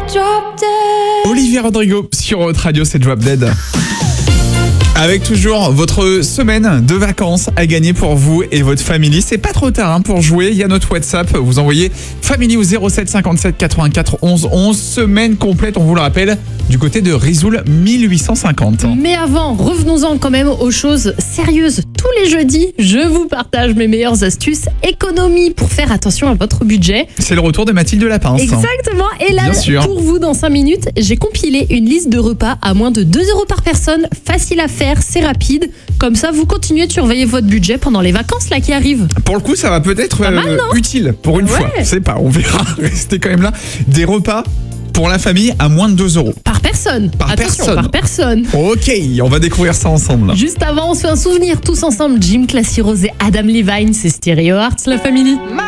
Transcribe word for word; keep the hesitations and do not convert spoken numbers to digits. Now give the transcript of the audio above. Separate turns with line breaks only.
Drop Dead.
Olivier Rodrigo sur votre radio, c'est Drop Dead. Avec toujours votre semaine de vacances à gagner pour vous et votre famille. C'est pas trop tard hein, pour jouer. Il y a notre WhatsApp. Vous envoyez family au zéro sept cinquante-sept quatre-vingt-quatre onze onze. Semaine complète, on vous le rappelle, du côté de Risoul mille huit cent cinquante.
Mais avant, revenons-en quand même aux choses sérieuses. Tous les jeudis, je vous partage mes meilleures astuces économie pour faire attention à votre budget.
C'est le retour de Mathilde Lapince.
Exactement. Et là,
Bien sûr.
pour vous, dans cinq minutes, j'ai compilé une liste de repas à moins de deux euros par personne. Facile à faire, c'est rapide. Comme ça, vous continuez de surveiller votre budget pendant les vacances là qui arrivent.
Pour le coup, ça va peut-être
Pas mal,
euh,
non
utile pour une
Ouais.
fois. Je sais pas, on verra. Restez quand même là. Des repas pour la famille à moins de deux euros.
Par personne.
Par
Attention,
personne.
par personne.
Ok, on va découvrir ça ensemble.
Juste avant, on se fait un souvenir tous ensemble. Jim Classy Rose et Adam Levine, c'est Stereo Arts, la famille.